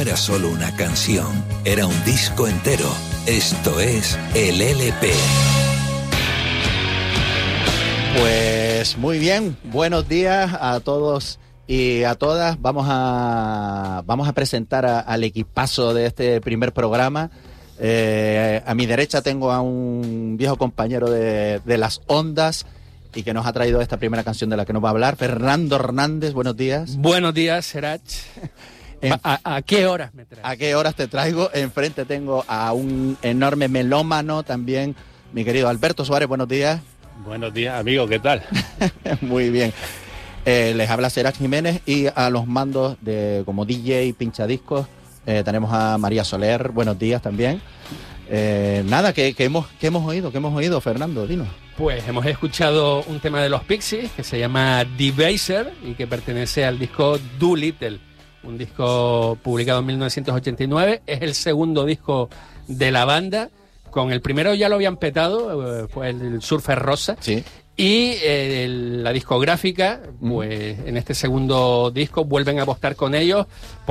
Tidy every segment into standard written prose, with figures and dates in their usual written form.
era solo una canción, era un disco entero. Esto es el LP. Pues muy bien, buenos días a todos y a todas. Vamos a presentar al equipazo de este primer programa. A mi derecha tengo a un viejo compañero de las ondas y que nos ha traído esta primera canción de la que nos va a hablar, Fernando Hernández. Buenos días. Buenos días, Serach. ¿A qué horas me traes? ¿A qué horas te traigo? Enfrente tengo a un enorme melómano también, mi querido Alberto Suárez. Buenos días. Buenos días, amigo, ¿qué tal? Muy bien. Les habla Serach Jiménez y a los mandos de como DJ pinchadiscos tenemos a María Soler. Buenos días también. Nada, ¿qué hemos oído, Fernando? Dinos. Pues hemos escuchado un tema de los Pixies que se llama Debaser y que pertenece al disco Doolittle, un disco publicado en 1989. Es el segundo disco de la banda. Con el primero ya lo habían petado, fue el Surfer Rosa. Sí. Y la discográfica, pues en este segundo disco vuelven a apostar por ellos,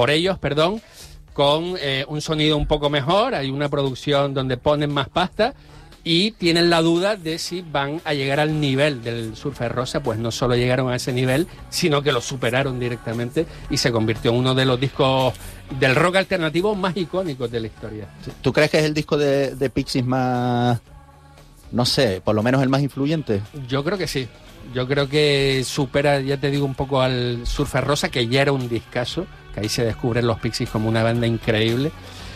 con un sonido un poco mejor. Hay una producción donde ponen más pasta y tienen la duda de si van a llegar al nivel del Surfer Rosa. Pues no solo llegaron a ese nivel, sino que lo superaron directamente y se convirtió en uno de los discos del rock alternativo más icónicos de la historia. ¿Tú crees que es el disco de Pixies más, no sé, por lo menos el más influyente? Yo creo que sí. Yo creo que supera, ya te digo, un poco al Surfer Rosa, que ya era un discazo, que ahí se descubren los Pixies como una banda increíble.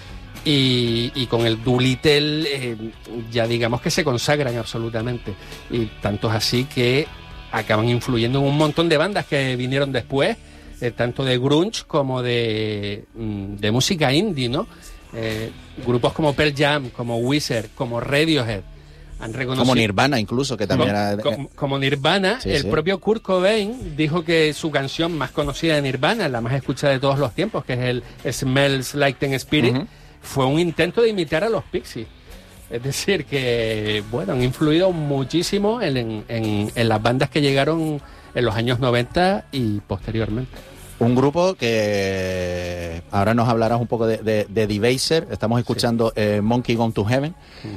Y con el Doolittle ya digamos que se consagran absolutamente. Y tanto es así que acaban influyendo en un montón de bandas que vinieron después, tanto de grunge como de música indie, ¿no? Grupos como Pearl Jam, como Weezer, como Radiohead han reconocido, como Nirvana incluso, que también era... Como Nirvana, sí, el propio Kurt Cobain dijo que su canción más conocida de Nirvana, la más escuchada de todos los tiempos, que es el Smells Like Teen Spirit, fue un intento de imitar a los Pixies. Es decir, que bueno, han influido muchísimo en las bandas que llegaron en los años 90 y posteriormente. Un grupo que ahora nos hablarás un poco de Debaser. Estamos escuchando Monkey Gone to Heaven.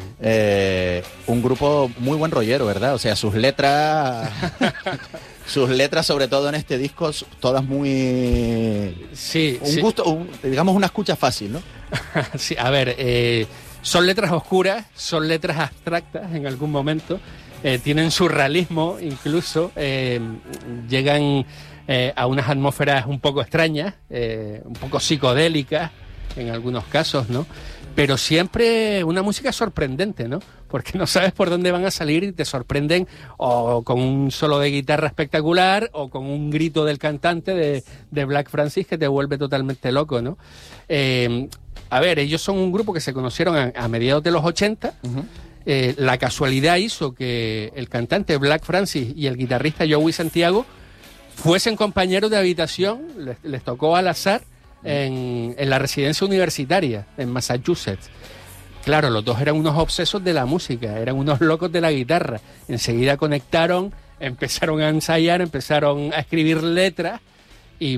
Un grupo muy buen rollero, ¿verdad? O sea, sus letras sobre todo en este disco, todas muy... Sí, gusto, digamos una escucha fácil, ¿no? Sí, a ver, son letras oscuras, son letras abstractas en algún momento, tienen surrealismo incluso, llegan a unas atmósferas un poco extrañas, un poco psicodélicas en algunos casos, ¿no? Pero siempre una música sorprendente, ¿no? Porque no sabes por dónde van a salir y te sorprenden o con un solo de guitarra espectacular o con un grito del cantante de Black Francis que te vuelve totalmente loco, ¿no? A ver, ellos son un grupo que se conocieron a mediados de los 80. La casualidad hizo que el cantante Black Francis y el guitarrista Joey Santiago fuesen compañeros de habitación, les tocó al azar en la residencia universitaria en Massachusetts. Claro, los dos eran unos obsesos de la música, eran unos locos de la guitarra. Enseguida conectaron, empezaron a ensayar, empezaron a escribir letras